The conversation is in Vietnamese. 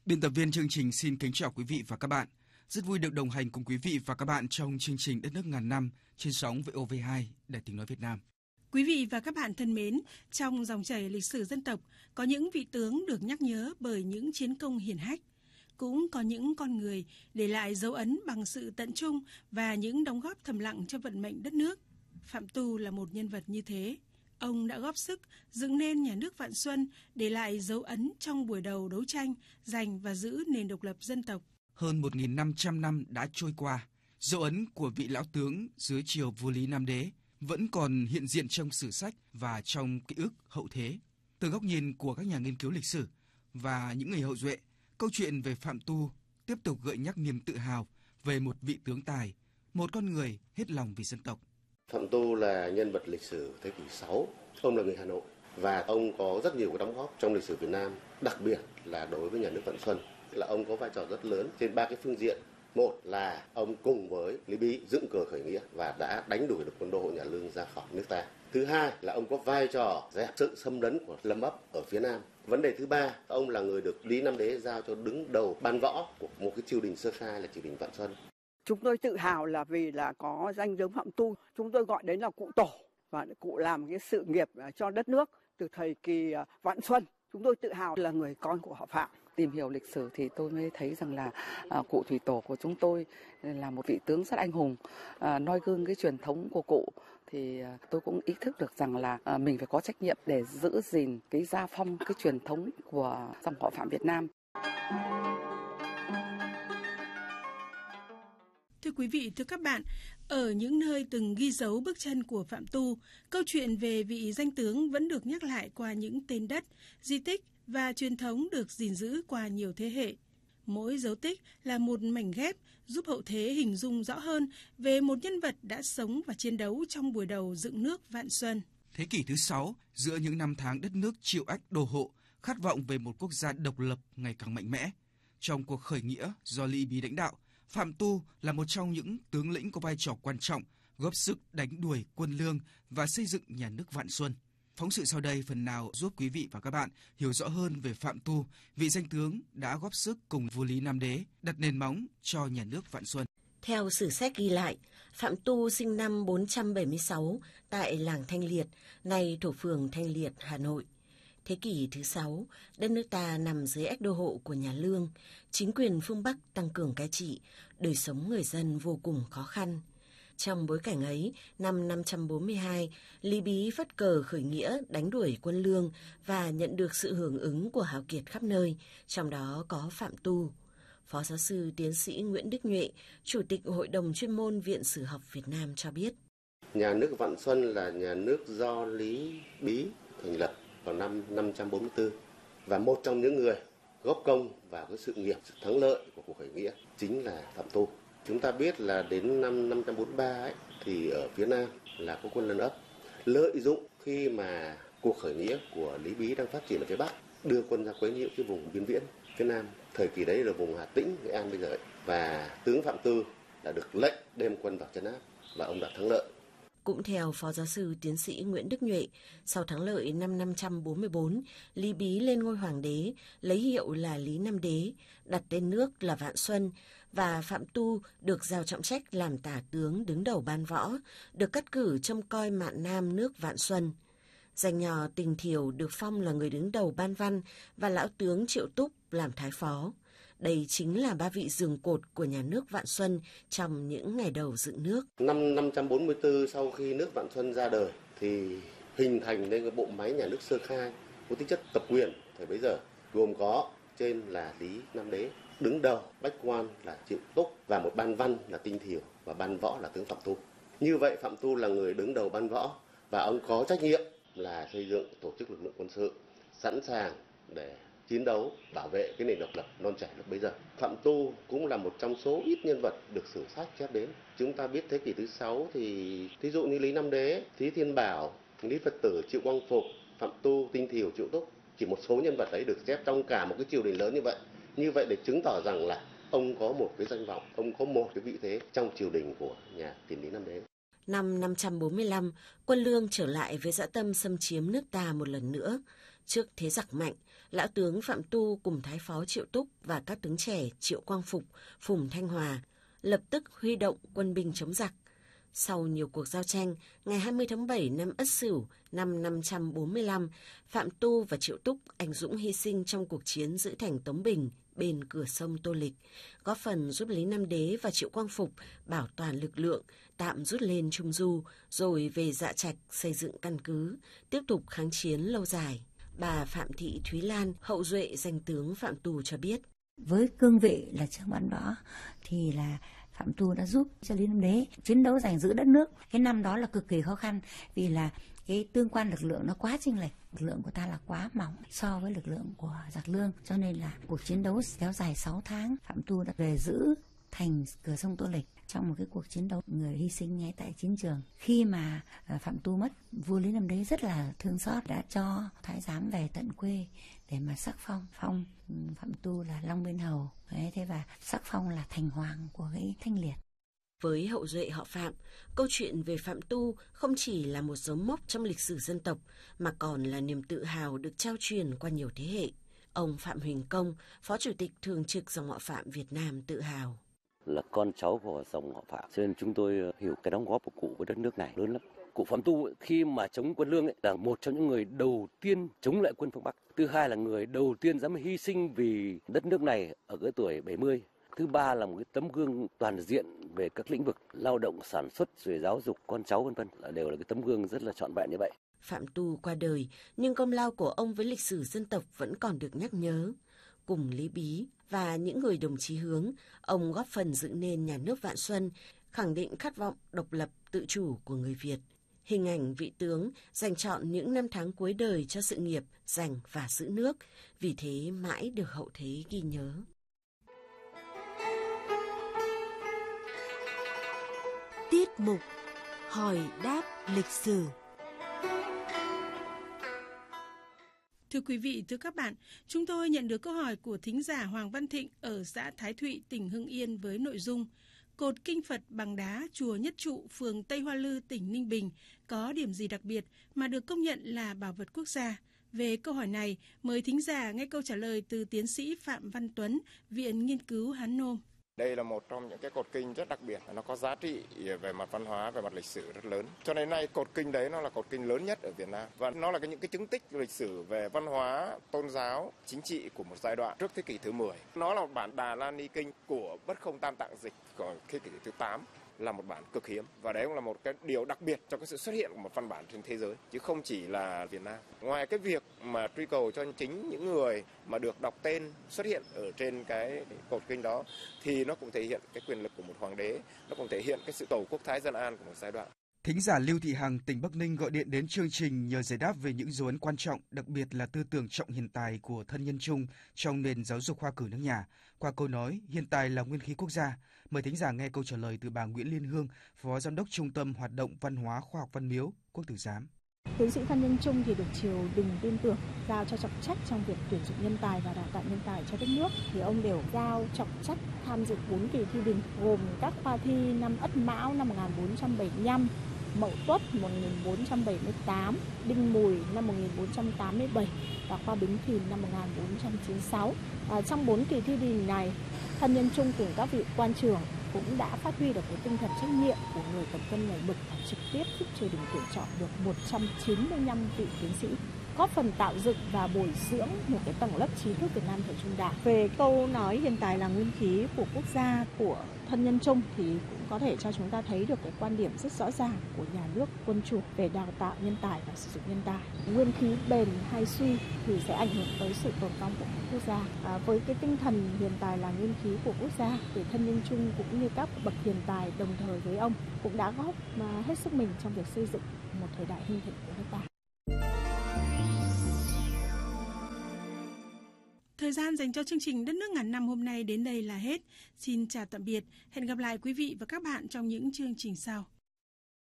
Biên tập viên chương trình xin kính chào quý vị và các bạn. Rất vui được đồng hành cùng quý vị và các bạn trong chương trình Đất nước ngàn năm trên sóng VOV2 Đài Tiếng nói Việt Nam. Quý vị và các bạn thân mến, trong dòng chảy lịch sử dân tộc có những vị tướng được nhắc nhớ bởi những chiến công hiển hách. Cũng có những con người để lại dấu ấn bằng sự tận trung và những đóng góp thầm lặng cho vận mệnh đất nước. Phạm Tu là một nhân vật như thế. Ông đã góp sức dựng nên nhà nước Vạn Xuân, để lại dấu ấn trong buổi đầu đấu tranh, giành và giữ nền độc lập dân tộc. Hơn 1.500 năm đã trôi qua, dấu ấn của vị lão tướng dưới triều vua Lý Nam Đế vẫn còn hiện diện trong sử sách và trong ký ức hậu thế. Từ góc nhìn của các nhà nghiên cứu lịch sử và những người hậu duệ, câu chuyện về Phạm Tu tiếp tục gợi nhắc niềm tự hào về một vị tướng tài, một con người hết lòng vì dân tộc. Phạm Tu là nhân vật lịch sử thế kỷ 6. Ông là người Hà Nội và ông có rất nhiều cái đóng góp trong lịch sử Việt Nam, đặc biệt là đối với nhà nước Vạn Xuân. Là ông có vai trò rất lớn trên ba cái phương diện. Một là ông cùng với Lý Bí dựng cờ khởi nghĩa và đã đánh đuổi được quân đô hộ nhà Lương ra khỏi nước ta. Thứ hai là ông có vai trò dẹp sự xâm lấn của Lâm Ấp ở phía Nam. Vấn đề thứ ba, ông là người được Lý Nam Đế giao cho đứng đầu ban võ của một cái triều đình sơ khai là triều đình Vạn Xuân. Chúng tôi tự hào là vì là có danh tướng Phạm Tu, chúng tôi gọi đến là cụ tổ, và cụ làm cái sự nghiệp cho đất nước từ thời kỳ Vạn Xuân. Chúng tôi tự hào là người con của họ Phạm. Tìm hiểu lịch sử thì tôi mới thấy rằng là cụ thủy tổ của chúng tôi là một vị tướng rất anh hùng. Noi gương cái truyền thống của cụ thì tôi cũng ý thức được rằng là mình phải có trách nhiệm để giữ gìn cái gia phong, cái truyền thống của dòng họ Phạm Việt Nam. Thưa quý vị, thưa các bạn, ở những nơi từng ghi dấu bước chân của Phạm Tu, câu chuyện về vị danh tướng vẫn được nhắc lại qua những tên đất, di tích và truyền thống được gìn giữ qua nhiều thế hệ. Mỗi dấu tích là một mảnh ghép giúp hậu thế hình dung rõ hơn về một nhân vật đã sống và chiến đấu trong buổi đầu dựng nước Vạn Xuân. Thế kỷ thứ 6, giữa những năm tháng đất nước chịu ách đô hộ, khát vọng về một quốc gia độc lập ngày càng mạnh mẽ. Trong cuộc khởi nghĩa do Lý Bí lãnh đạo, Phạm Tu là một trong những tướng lĩnh có vai trò quan trọng, góp sức đánh đuổi quân Lương và xây dựng nhà nước Vạn Xuân. Phóng sự sau đây phần nào giúp quý vị và các bạn hiểu rõ hơn về Phạm Tu, vị danh tướng đã góp sức cùng vua Lý Nam Đế đặt nền móng cho nhà nước Vạn Xuân. Theo sử sách ghi lại, Phạm Tu sinh năm 476 tại làng Thanh Liệt, nay thuộc phường Thanh Liệt, Hà Nội. Thế kỷ thứ 6, đất nước ta nằm dưới ách đô hộ của nhà Lương, chính quyền phương Bắc tăng cường cai trị, đời sống người dân vô cùng khó khăn. Trong bối cảnh ấy, năm 542, Lý Bí phất cờ khởi nghĩa đánh đuổi quân Lương và nhận được sự hưởng ứng của hào kiệt khắp nơi, trong đó có Phạm Tu. Phó giáo sư tiến sĩ Nguyễn Đức Nhuệ, Chủ tịch Hội đồng chuyên môn Viện Sử học Việt Nam cho biết. Nhà nước Vạn Xuân là nhà nước do Lý Bí thành lập vào năm 544 và một trong những người góp công vào cái sự nghiệp, sự thắng lợi của cuộc khởi nghĩa chính là Phạm Tu. Chúng ta biết là đến năm 543 thì ở phía Nam là có quân Lân Ấp lợi dụng khi mà cuộc khởi nghĩa của Lý Bí đang phát triển ở phía Bắc, đưa quân ra quấy nhiễu cái vùng biên viễn phía Nam. Thời kỳ đấy là vùng Hà Tĩnh, Nghệ An bây giờ ấy. Và tướng Phạm Tu đã được lệnh đem quân vào trấn áp và ông đã thắng lợi. Cũng theo Phó giáo sư tiến sĩ Nguyễn Đức Nhuệ, sau thắng lợi năm 544, Lý Bí lên ngôi hoàng đế, lấy hiệu là Lý Nam Đế, đặt tên nước là Vạn Xuân, và Phạm Tu được giao trọng trách làm tả tướng đứng đầu ban võ, được cắt cử trông coi mạn nam nước Vạn Xuân. Danh nhò Tình Thiểu được phong là người đứng đầu ban văn và lão tướng Triệu Túc làm thái phó. Đây chính là ba vị giường cột của nhà nước Vạn Xuân trong những ngày đầu dựng nước. Năm 544 sau khi nước Vạn Xuân ra đời thì hình thành nên cái bộ máy nhà nước sơ khai có tính chất tập quyền thời bấy giờ, gồm có trên là Lý Nam Đế, đứng đầu bách quan là Triệu Túc và một ban văn là Tinh Thiểu và ban võ là tướng Phạm Tu. Như vậy Phạm Tu là người đứng đầu ban võ và ông có trách nhiệm là xây dựng tổ chức lực lượng quân sự sẵn sàng để chiến đấu bảo vệ cái nền độc lập non trẻ lúc bấy giờ. Phạm Tu cũng là một trong số ít nhân vật được sử sách chép đến. Chúng ta biết thế kỷ thứ 6 thì thí dụ như Lý Nam Đế, Thí Thiên Bảo, Lý Phật Tử, Triệu Quang Phục, Phạm Tu, Tinh Thiểu, Triệu Túc, chỉ một số nhân vật ấy được xếp trong cả một cái triều đình lớn như vậy. Như vậy để chứng tỏ rằng là ông có một cái danh vọng, ông có một cái vị thế trong triều đình của nhà tiền Lý Nam Đế. Năm 545, quân Lương trở lại với dã tâm xâm chiếm nước ta một lần nữa. Trước thế giặc mạnh, Lão tướng Phạm Tu cùng Thái phó Triệu Túc và các tướng trẻ Triệu Quang Phục, Phùng Thanh Hòa lập tức huy động quân binh chống giặc. Sau nhiều cuộc giao tranh, ngày 20 tháng 7 năm Ất Sửu năm 545, Phạm Tu và Triệu Túc anh dũng hy sinh trong cuộc chiến giữ thành Tống Bình bên cửa sông Tô Lịch, góp phần giúp Lý Nam Đế và Triệu Quang Phục bảo toàn lực lượng, tạm rút lên Trung Du, rồi về Dạ Trạch xây dựng căn cứ, tiếp tục kháng chiến lâu dài. Bà Phạm Thị Thúy Lan, hậu duệ danh tướng Phạm Tu cho biết. Với cương vị là trưởng ban võ thì là Phạm Tu đã giúp cho Lý Nam Đế chiến đấu giành giữ đất nước. Cái năm đó là cực kỳ khó khăn vì là cái tương quan lực lượng nó quá chênh lệch, lực lượng của ta là quá mỏng so với lực lượng của giặc Lương, cho nên là cuộc chiến đấu kéo dài 6 tháng. Phạm Tu đã về giữ thành cửa sông Tô Lịch trong một cái cuộc chiến đấu, người hy sinh ngay tại chiến trường. Khi mà Phạm Tu mất, vua Lý Nam Đế rất là thương xót, đã cho thái giám về tận quê để mà sắc phong Phạm Tu là Long Biên Hầu. Đấy, thế và sắc phong là thành hoàng của cái Thanh Liệt. Với hậu duệ họ Phạm, câu chuyện về Phạm Tu không chỉ là một dấu mốc trong lịch sử dân tộc mà còn là niềm tự hào được trao truyền qua nhiều thế hệ. Ông Phạm Huỳnh Công, Phó Chủ tịch Thường trực dòng họ Phạm Việt Nam tự hào. Là con cháu của dòng họ Phạm, cho nên chúng tôi hiểu cái đóng góp của cụ với đất nước này lớn lắm. Cụ Phạm Tu khi mà chống quân Lương là một trong những người đầu tiên chống lại quân phương Bắc. Thứ hai là người đầu tiên dám hy sinh vì đất nước này ở cái tuổi 70. Thứ ba là một cái tấm gương toàn diện về các lĩnh vực lao động, sản xuất, rồi giáo dục con cháu vân vân, đều là cái tấm gương rất là trọn vẹn như vậy. Phạm Tu qua đời, nhưng công lao của ông với lịch sử dân tộc vẫn còn được nhắc nhớ. Cùng Lý Bí và những người đồng chí hướng, ông góp phần dựng nên nhà nước Vạn Xuân, khẳng định khát vọng độc lập tự chủ của người Việt. Hình ảnh vị tướng dành trọn những năm tháng cuối đời cho sự nghiệp giành và giữ nước, vì thế mãi được hậu thế ghi nhớ. Tiết mục Hỏi đáp lịch sử. Thưa quý vị, thưa các bạn, chúng tôi nhận được câu hỏi của thính giả Hoàng Văn Thịnh ở xã Thái Thụy, tỉnh Hưng Yên với nội dung: cột kinh Phật bằng đá chùa Nhất Trụ, phường Tây Hoa Lư, tỉnh Ninh Bình có điểm gì đặc biệt mà được công nhận là bảo vật quốc gia? Về câu hỏi này, mời thính giả nghe câu trả lời từ tiến sĩ Phạm Văn Tuấn, Viện Nghiên cứu Hán Nôm. Đây là một trong những cái cột kinh rất đặc biệt, nó có giá trị về mặt văn hóa, về mặt lịch sử rất lớn. Cho nên nay cột kinh đấy nó là cột kinh lớn nhất ở Việt Nam và nó là những cái chứng tích lịch sử về văn hóa, tôn giáo, chính trị của một giai đoạn trước thế kỷ thứ 10. Nó là một bản Đà La Ni Kinh của Bất Không Tam Tạng Dịch của thế kỷ thứ 8. Là một bản cực hiếm và đấy cũng là một cái điều đặc biệt trong cái sự xuất hiện của một văn bản trên thế giới chứ không chỉ là Việt Nam. Ngoài cái việc mà truy cầu cho chính những người mà được đọc tên xuất hiện ở trên cái cột kinh đó thì nó cũng thể hiện cái quyền lực của một hoàng đế, nó cũng thể hiện cái sự tổ quốc thái dân an của một giai đoạn. Thính giả Lưu Thị Hằng, tỉnh Bắc Ninh gọi điện đến chương trình nhờ giải đáp về những dấu ấn quan trọng, đặc biệt là tư tưởng trọng hiện tài của thân nhân Trung trong nền giáo dục khoa cử nước nhà. Qua câu nói, hiện tài là nguyên khí quốc gia. Mời thính giả nghe câu trả lời từ bà Nguyễn Liên Hương, Phó Giám đốc Trung tâm Hoạt động Văn hóa Khoa học Văn Miếu, Quốc tử Giám. Tiến sĩ thân nhân Trung thì được triều đình tin tưởng, giao cho trọng trách trong việc tuyển dụng nhân tài và đào tạo nhân tài cho đất nước. Thì ông đều giao trọng trách tham dự 4 kỳ thi đình, gồm các khoa thi năm Ất Mão năm 1475, Mậu Tuất 1478, Đinh Mùi năm 1487 và khoa Bính Thìn năm 1496. Trong 4 kỳ thi đình này, thân nhân Trung cùng các vị quan trưởng cũng đã phát huy được cái tinh thần trách nhiệm của người cầm cân nảy mực và trực tiếp giúp triều đình tuyển chọn được 195 vị tiến sĩ, góp phần tạo dựng và bồi dưỡng một cái tầng lớp trí thức Việt Nam thời Trung Đại. Về câu nói hiện tài là nguyên khí của quốc gia của thân nhân Trung thì cũng có thể cho chúng ta thấy được cái quan điểm rất rõ ràng của nhà nước quân chủ về đào tạo nhân tài và sử dụng nhân tài. Nguyên khí bền hay suy thì sẽ ảnh hưởng tới sự tồn vong của quốc gia. Với cái tinh thần hiện tài là nguyên khí của quốc gia thì thân nhân Trung cũng như các bậc hiền tài đồng thời với ông cũng đã góp hết sức mình trong việc xây dựng một thời đại hưng thịnh của nước ta. Thời gian dành cho chương trình Đất nước ngàn năm hôm nay đến đây là hết. Xin chào tạm biệt. Hẹn gặp lại quý vị và các bạn trong những chương trình sau.